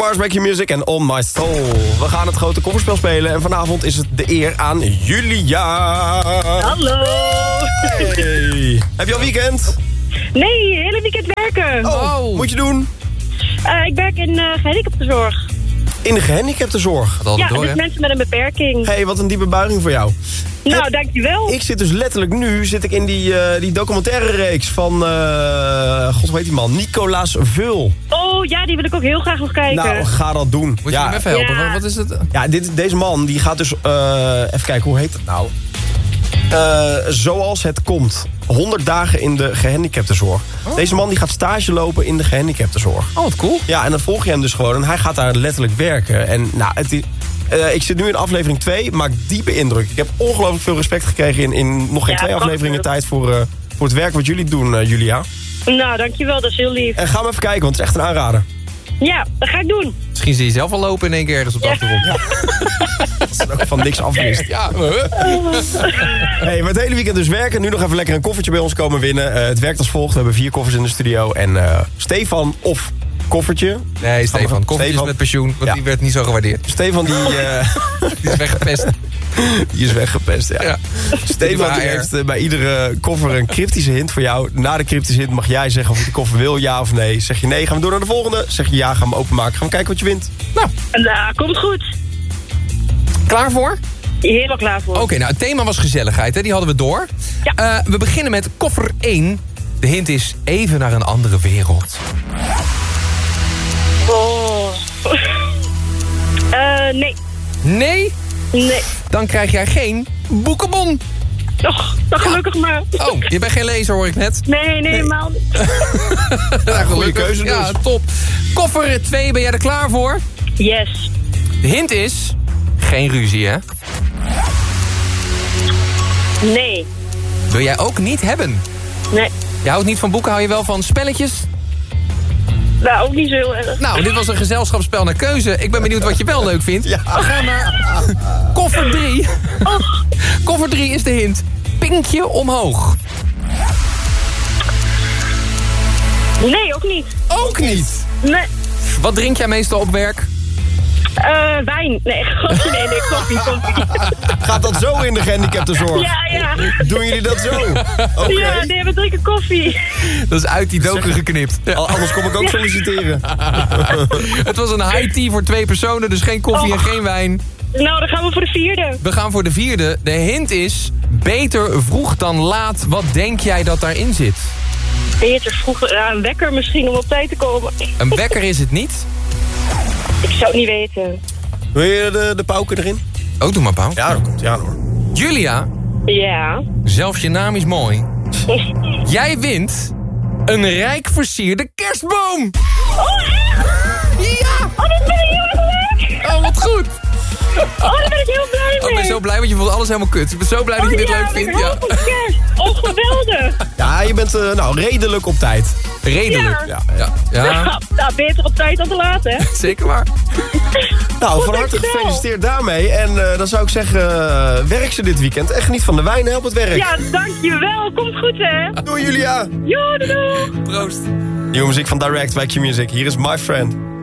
Mars, Back Your Music en On My Soul. We gaan het grote kofferspel spelen en vanavond is het de eer aan Julia. Hallo. Hey. Heb je al weekend? Nee, hele weekend werken. Oh, moet je doen? Ik werk in gehandicaptenzorg. In de gehandicaptenzorg? Ja, dus mensen met een beperking. Hey, wat een diepe buiging voor jou. Nou, dankjewel. Ik zit dus letterlijk in die documentaire reeks van, god, hoe heet die man? Nicolaas Vul. Oh ja, die wil ik ook heel graag nog kijken. Nou, ga dat doen. Moet je hem even helpen? Ja. Wat is het? Ja, deze man die gaat dus, even kijken, hoe heet het nou? Zoals het komt. 100 dagen in de gehandicaptenzorg. Oh. Deze man die gaat stage lopen in de gehandicaptenzorg. Oh, wat cool. Ja, en dan volg je hem dus gewoon. En hij gaat daar letterlijk werken. En nou, ik zit nu in aflevering 2. Maakt diepe indruk. Ik heb ongelooflijk veel respect gekregen in nog geen 2 afleveringen tijd voor het werk wat jullie doen, Julia. Nou, dankjewel. Dat is heel lief. En ga maar even kijken, want het is echt een aanrader. Ja, dat ga ik doen. Misschien zie je zelf al lopen in één keer ergens op de achtergrond. Ja. Dat is ook van niks afwist. Ja. Hey, maar het hele weekend dus werken. Nu nog even lekker een koffertje bij ons komen winnen. Het werkt als volgt. We hebben 4 koffers in de studio. En Stefan of koffertje. Nee, Stefan. Koffertjes met pensioen, want die werd niet zo gewaardeerd. Stefan die is weggepest. Die is weggepest, ja. Stefan die heeft bij iedere koffer een cryptische hint voor jou. Na de cryptische hint mag jij zeggen of je die koffer wil, ja of nee. Zeg je nee, gaan we door naar de volgende. Zeg je ja, gaan we hem openmaken. Gaan we kijken wat je wint. Nou, komt goed. Klaar voor? Helemaal klaar voor. Oké, nou het thema was gezelligheid, hè? Die hadden we door. Ja. We beginnen met koffer 1. De hint is even naar een andere wereld. Oh. Nee. Nee? Nee. Dan krijg jij geen boekenbon. Och, dan gelukkig maar. Oh, je bent geen lezer hoor ik net. Nee, helemaal niet. Goeie keuze dus. Ja, top. Koffer 2, ben jij er klaar voor? Yes. De hint is geen ruzie, hè? Nee. Wil jij ook niet hebben? Nee. Je houdt niet van boeken, hou je wel van spelletjes? Nou, ook niet zo heel erg. Nou, dit was een gezelschapsspel naar keuze. Ik ben benieuwd wat je wel leuk vindt. Ja. We gaan naar koffer 3. Koffer 3 is de hint. Pinkje omhoog. Nee, ook niet. Ook niet? Nee. Wat drink jij meestal op werk? Wijn. Nee, koffie. Gaat dat zo in de gehandicaptenzorg? Ja. Doen jullie dat zo? Okay. Ja, nee, we drinken koffie. Dat is uit die doken geknipt. Ja. Anders kom ik ook solliciteren. Het was een high tea voor 2 personen, dus geen koffie en geen wijn. Nou, dan gaan we voor de 4e. We gaan voor de 4e. De hint is, beter vroeg dan laat. Wat denk jij dat daarin zit? Beter vroeg, een wekker misschien om op tijd te komen. Een wekker is het niet. Ik zou het niet weten. Wil je de pauken erin? Oh, doe maar, Paul. Ja, dat komt. Ja, hoor. Julia, Ja. zelfs je naam is mooi. Jij wint een rijk versierde kerstboom. Oh, echt? Ja! Oh, dat vind ik heel erg leuk. Oh, wat goed. Oh, daar ben ik heel blij mee. Oh, ik ben zo blij, want je vond alles helemaal kut. Ik ben zo blij dat je dit leuk vindt. Ja. Oh, geweldig. Ja, je bent redelijk op tijd. Redelijk. Ja. Nou, beter op tijd dan te laat, hè? Zeker waar. Nou, van harte dankjewel. gefeliciteerd daarmee. En dan zou ik zeggen, werk ze dit weekend. En geniet van de wijn, help het werk. Ja, dankjewel. Komt goed, hè? Doei, Julia. Jo, doei. Proost. Nieuwe muziek van Direct, Back Your Music. Hier is My Friend.